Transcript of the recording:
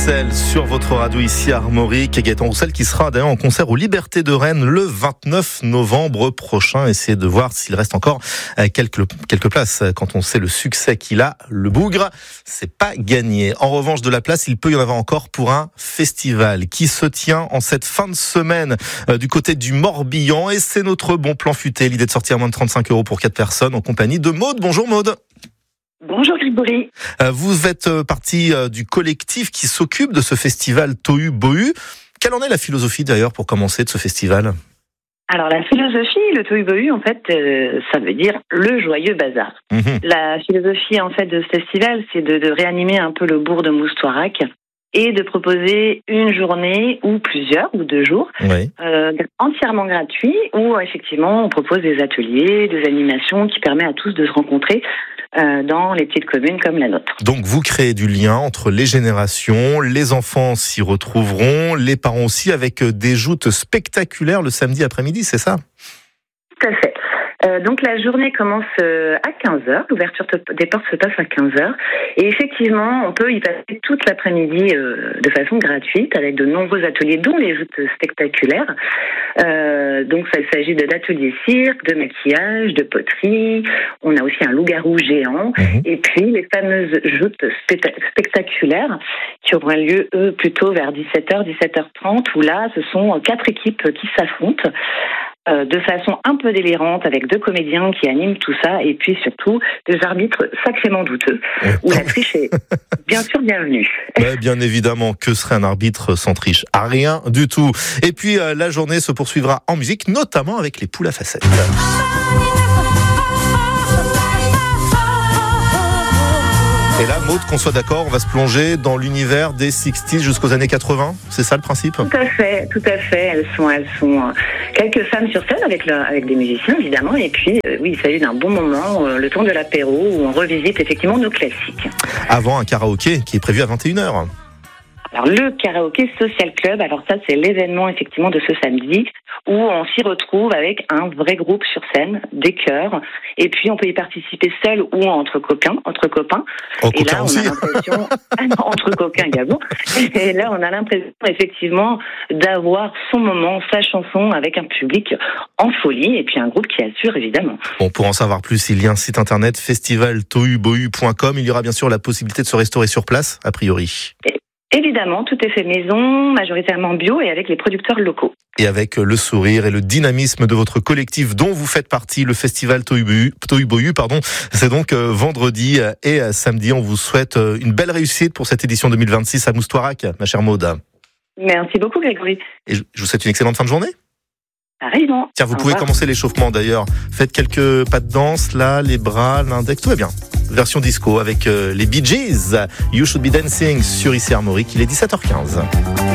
Roussel sur votre radio ici à Armorique. Gaëtan Roussel qui sera d'ailleurs en concert aux Libertés de Rennes le 29 novembre prochain. Essayez de voir s'il reste encore quelques places. Quand on sait le succès qu'il a, le Bougre, c'est pas gagné. En revanche, de la place, il peut y en avoir encore pour un festival qui se tient en cette fin de semaine du côté du Morbihan. Et c'est notre bon plan futé, l'idée de sortir à moins de 35 € pour 4 personnes en compagnie de Maude. Bonjour Maude. Bonjour Grégory. Vous êtes partie du collectif qui s'occupe de ce festival Tohu Bohu. Quelle en est la philosophie d'ailleurs pour commencer de ce festival ? Alors la philosophie, le Tohu Bohu, en fait, ça veut dire le joyeux bazar. La philosophie en fait de ce festival, c'est de réanimer un peu le bourg de Moustouarac et de proposer une journée ou plusieurs, ou 2 jours, entièrement gratuits, où effectivement on propose des ateliers, des animations qui permettent à tous de se rencontrer dans les petites communes comme la nôtre. Donc vous créez du lien entre les générations, les enfants s'y retrouveront, les parents aussi, avec des joutes spectaculaires le samedi après-midi, c'est ça ? Tout à fait. Donc la journée commence à 15h, l'ouverture des portes se passe à 15h, et effectivement on peut y passer toute l'après-midi de façon gratuite avec de nombreux ateliers dont les joutes spectaculaires. Donc ça s'agit d'ateliers cirque, de maquillage, de poterie, on a aussi un loup-garou géant, et puis les fameuses joutes spectaculaires qui auront lieu plutôt vers 17h, 17h30, où là ce sont 4 équipes qui s'affrontent de façon un peu délirante, avec 2 comédiens qui animent tout ça, et puis surtout des arbitres sacrément douteux, où la triche est bien sûr bienvenue. Ouais, bien évidemment, que serait un arbitre sans triche ? Rien du tout. Et puis la journée se poursuivra en musique, notamment avec les poules à facettes. Et là, Maude, qu'on soit d'accord, on va se plonger dans l'univers des 60s jusqu'aux années 80. C'est ça le principe ? Tout à fait. Elles sont quelques femmes sur scène avec des musiciens, évidemment. Et puis, oui, il s'agit d'un bon moment, le temps de l'apéro, où on revisite effectivement nos classiques. Avant un karaoké qui est prévu à 21h. Alors, le karaoké Social Club, alors ça, c'est l'événement effectivement de ce samedi, où on s'y retrouve avec un vrai groupe sur scène, des chœurs, et puis on peut y participer seul ou entre copains. Et là, on a l'impression, entre coquins également. Et là, on a l'impression effectivement d'avoir son moment, sa chanson avec un public en folie, et puis un groupe qui assure évidemment. Bon, pour en savoir plus, il y a un site internet festivaltohubohu.com. Il y aura bien sûr la possibilité de se restaurer sur place, a priori. Évidemment, tout est fait maison, majoritairement bio et avec les producteurs locaux. Et avec le sourire et le dynamisme de votre collectif dont vous faites partie, le festival Tohu Bohu, c'est donc vendredi et samedi. On vous souhaite une belle réussite pour cette édition 2026 à Moustouarac, ma chère Maude. Merci beaucoup Grégory. Et je vous souhaite une excellente fin de journée. Pareillement. Tiens, vous pouvez commencer l'échauffement d'ailleurs. Faites quelques pas de danse, là, les bras, l'index, tout va bien. Version disco avec les Bee Gees, You Should Be Dancing sur ICI Armorique. Il est 17h15.